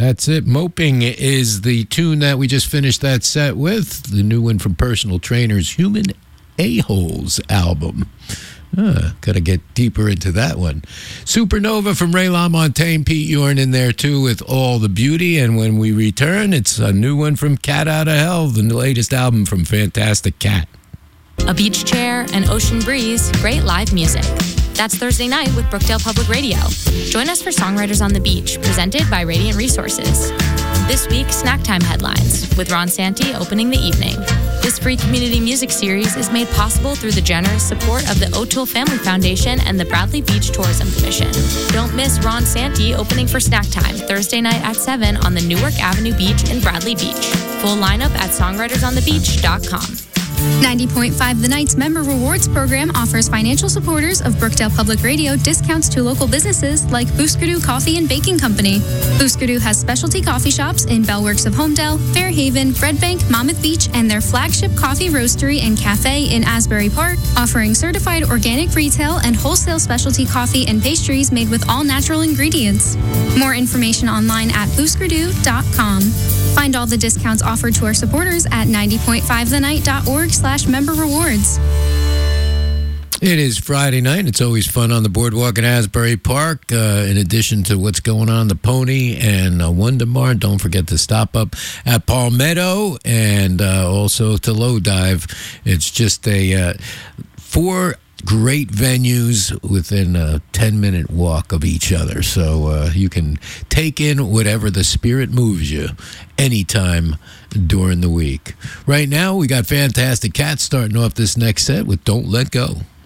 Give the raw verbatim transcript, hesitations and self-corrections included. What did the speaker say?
That's it. Moping is the tune that we just finished that set with. The new one from Personal Trainer's Human A-Holes album. Uh, Got to get deeper into that one. Supernova from Ray LaMontagne, Pete Yorn in there too with All the Beauty. And when we return, it's a new one from Cat Out of Hell, the latest album from Fantastic Cat. A beach chair, an ocean breeze, great live music. That's Thursday night with Brookdale Public Radio. Join us for Songwriters on the Beach, presented by Radiant Resources. This week, Snack Time Headlines, with Ron Santi opening the evening. This free community music series is made possible through the generous support of the O'Toole Family Foundation and the Bradley Beach Tourism Commission. Don't miss Ron Santi opening for Snack Time, Thursday night at seven on the Newark Avenue Beach in Bradley Beach. Full lineup at songwriters on the beach dot com. ninety point five The Night's Member Rewards Program offers financial supporters of Brookdale Public Radio discounts to local businesses like Booskadoo Coffee and Baking Company. Booskadoo has specialty coffee shops in Bellworks of Homedale, Fairhaven, Red Bank, Monmouth Beach, and their flagship coffee roastery and cafe in Asbury Park, offering certified organic retail and wholesale specialty coffee and pastries made with all natural ingredients. More information online at booskadoo dot com. Find all the discounts offered to our supporters at ninety point five the night dot org slash member rewards. It is Friday night. It's always fun on the boardwalk in Asbury Park. Uh, in addition to what's going on, the Pony and uh, Wondermart, don't forget to stop up at Palmetto and uh, also to Low Dive. It's just a uh, four great venues within a ten-minute walk of each other. So uh, you can take in whatever the spirit moves you anytime during the week. Right now, we got Fantastic Cat starting off this next set with Don't Let Go.